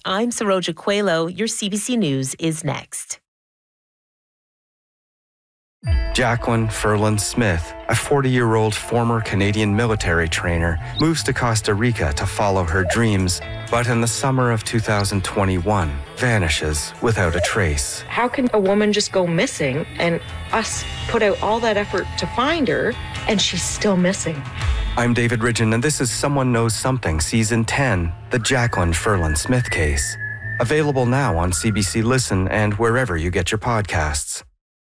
I'm Saroja Coelho. Your CBC News is next. Jacqueline Ferland Smith, a 40-year-old former Canadian military trainer, moves to Costa Rica to follow her dreams, but in the summer of 2021, vanishes without a trace. How can a woman just go missing and us put out all that effort to find her and she's still missing? I'm David Ridgen, and this is Someone Knows Something, Season 10, the Jacqueline Ferland Smith case. Available now on CBC Listen and wherever you get your podcasts.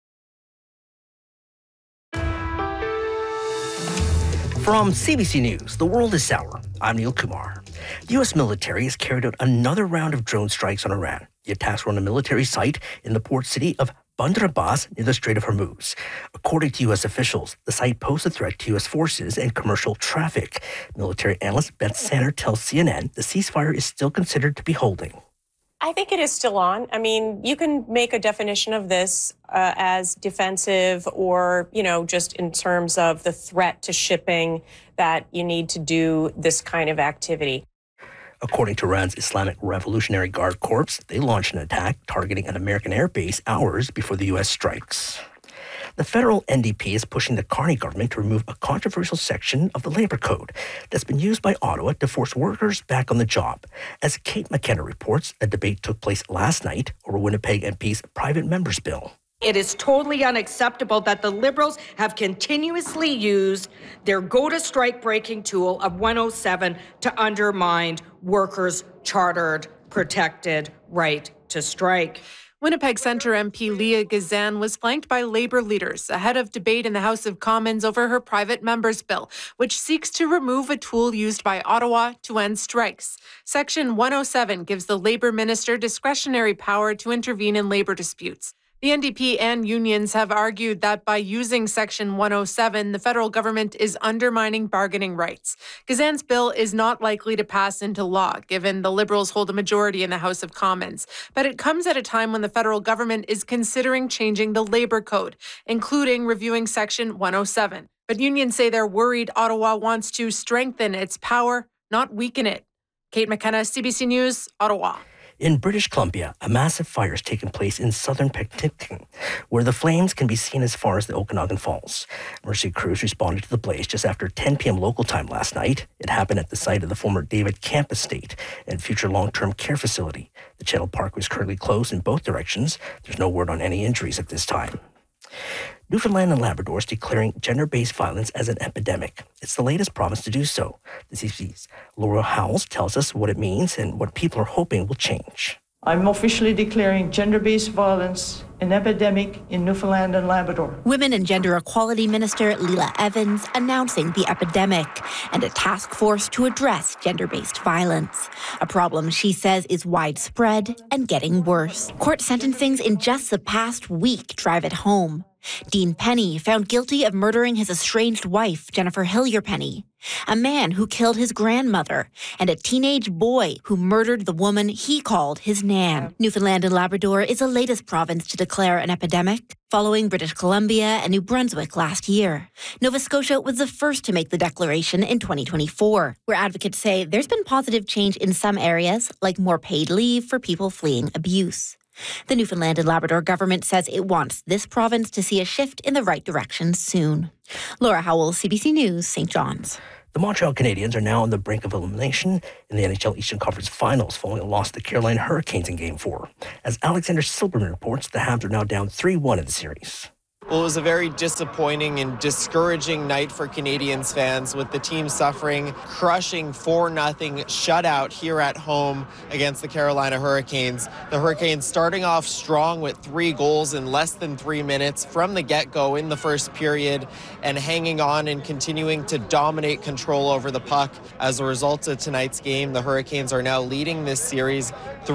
From CBC News, the world is sour. I'm Neil Kumar. The U.S. military has carried out another round of drone strikes on Iran. The attacks were on a military site in the port city of Bandar Abbas near the Strait of Hormuz. According to U.S. officials, the site posed a threat to U.S. forces and commercial traffic. Military analyst Beth Sanner tells CNN the ceasefire is still considered to be holding. I think it is still on. I mean, you can make a definition of this as defensive or, just in terms of the threat to shipping that you need to do this kind of activity. According to Iran's Islamic Revolutionary Guard Corps, they launched an attack targeting an American airbase hours before the U.S. strikes. The federal NDP is pushing the Carney government to remove a controversial section of the labor code that's been used by Ottawa to force workers back on the job. As Kate McKenna reports, a debate took place last night over Winnipeg MP's private member's bill. It is totally unacceptable that the Liberals have continuously used their go-to-strike breaking tool of 107 to undermine workers' chartered, protected right to strike. Winnipeg Centre MP Leah Gazan was flanked by Labour leaders ahead of debate in the House of Commons over her private member's bill, which seeks to remove a tool used by Ottawa to end strikes. Section 107 gives the Labour minister discretionary power to intervene in labour disputes. The NDP and unions have argued that by using Section 107, the federal government is undermining bargaining rights. Gazan's bill is not likely to pass into law, given the Liberals hold a majority in the House of Commons. But it comes at a time when the federal government is considering changing the Labour Code, including reviewing Section 107. But unions say they're worried Ottawa wants to strengthen its power, not weaken it. Kate McKenna, CBC News, Ottawa. In British Columbia, a massive fire has taken place in southern Penticton, where the flames can be seen as far as the Okanagan Falls. Emergency crews responded to the blaze just after 10 p.m. local time last night. It happened at the site of the former David Camp Estate and future long-term care facility. The Channel Park was currently closed in both directions. There's no word on any injuries at this time. Newfoundland and Labrador is declaring gender-based violence as an epidemic. It's the latest province to do so. The CBC's Laura Howells tells us what it means and what people are hoping will change. I'm officially declaring gender-based violence an epidemic in Newfoundland and Labrador. Women and Gender Equality Minister Leela Evans announcing the epidemic and a task force to address gender-based violence. A problem she says is widespread and getting worse. Court sentencings in just the past week drive it home. Dean Penny found guilty of murdering his estranged wife, Jennifer Hillier Penny, a man who killed his grandmother, and a teenage boy who murdered the woman he called his nan. Newfoundland and Labrador is the latest province to declare an epidemic, following British Columbia and New Brunswick last year. Nova Scotia was the first to make the declaration in 2024, where advocates say there's been positive change in some areas, like more paid leave for people fleeing abuse. The Newfoundland and Labrador government says it wants this province to see a shift in the right direction soon. Laura Howell, CBC News, St. John's. The Montreal Canadiens are now on the brink of elimination in the NHL Eastern Conference Finals following a loss to the Carolina Hurricanes in Game 4. As Alexander Silberman reports, the Habs are now down 3-1 in the series. Well, it was a very disappointing and discouraging night for Canadiens fans, with the team suffering crushing 4-0 shutout here at home against the Carolina Hurricanes. The Hurricanes starting off strong with 3 goals in less than 3 minutes from the get-go in the first period, and hanging on and continuing to dominate control over the puck. As a result of tonight's game, the Hurricanes are now leading this series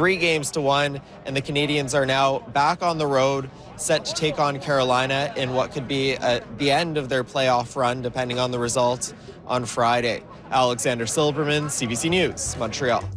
3-1, and the Canadiens are now back on the road, set to take on Carolina in what could be the end of their playoff run, depending on the result on Friday. Alexander Silberman, CBC News, Montreal.